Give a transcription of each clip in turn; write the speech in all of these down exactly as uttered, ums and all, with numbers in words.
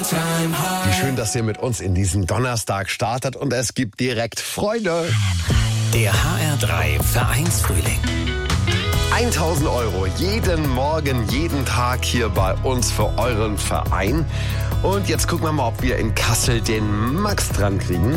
Wie schön, dass ihr mit uns in diesen Donnerstag startet und es gibt direkt Freude. Der H R drei Vereinsfrühling. tausend Euro jeden Morgen, jeden Tag hier bei uns für euren Verein. Und jetzt gucken wir mal, ob wir in Kassel den Max dran kriegen.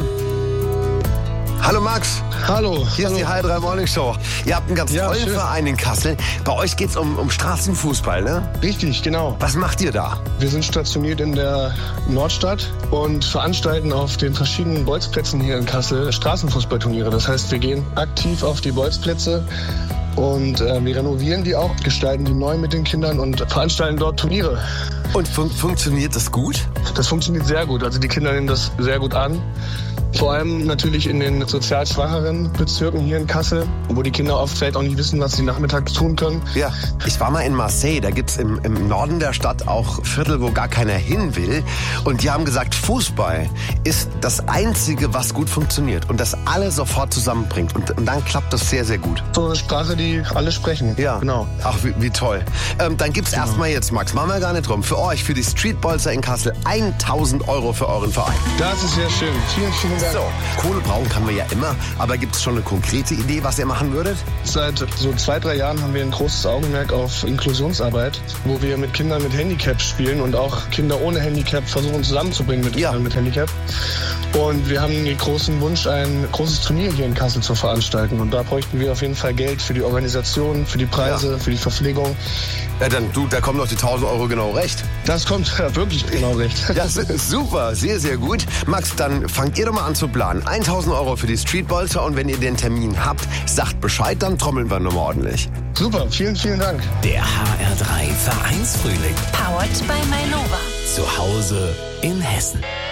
Hallo Max. Hallo. Hier hallo. ist die H R drei Morning Show. Ihr habt einen ganz Ja, tollen schön. Verein in Kassel. Bei euch geht's um, um Straßenfußball, ne? Richtig, genau. Was macht ihr da? Wir sind stationiert in der Nordstadt und veranstalten auf den verschiedenen Bolzplätzen hier in Kassel Straßenfußballturniere. Das heißt, wir gehen aktiv auf die Bolzplätze und äh, wir renovieren die auch, gestalten die neu mit den Kindern und veranstalten dort Turniere. Und fun- funktioniert das gut? Das funktioniert sehr gut. Also die Kinder nehmen das sehr gut an. Vor allem natürlich in den sozial schwacheren Bezirken hier in Kassel, wo die Kinder oft vielleicht auch nicht wissen, was sie nachmittags tun können. Ja, ich war mal in Marseille, da gibt's im, im Norden der Stadt auch Viertel, wo gar keiner hin will. Und die haben gesagt, Fußball ist das Einzige, was gut funktioniert und das alle sofort zusammenbringt. Und, und dann klappt das sehr, sehr gut. So eine Sprache, die alle sprechen. Ja, Genau. Ach, wie, wie toll. Ähm, dann gibt's genau. erstmal jetzt, Max, machen wir gar nicht drum, für euch, für die Streetbolzer in Kassel, tausend Euro für euren Verein. Das ist sehr schön. Vielen, vielen Dank. So, Kohle brauchen kann man ja immer, aber gibt's schon eine konkrete Idee, was ihr machen würdet? Seit so zwei, drei Jahren haben wir ein großes Augenmerk auf Inklusionsarbeit, wo wir mit Kindern mit Handicap spielen und auch Kinder ohne Handicap versuchen zusammenzubringen mit Ja. Kindern mit Handicap. Und wir haben den großen Wunsch, ein großes Turnier hier in Kassel zu veranstalten. Und da bräuchten wir auf jeden Fall Geld für die Organisation, für die Preise, Ja. für die Verpflegung. Ja, dann, du, da kommen doch die tausend Euro genau recht. Das kommt ja wirklich genau recht. Das ist super, sehr, sehr gut. Max, dann fangt ihr doch mal an zu planen. tausend Euro für die Streetbolzer und wenn ihr den Termin habt, sagt Bescheid, dann trommeln wir nochmal ordentlich. Super, vielen, vielen Dank. Der H R drei Vereinsfrühling. Powered by Mainova. Zu Hause in Hessen.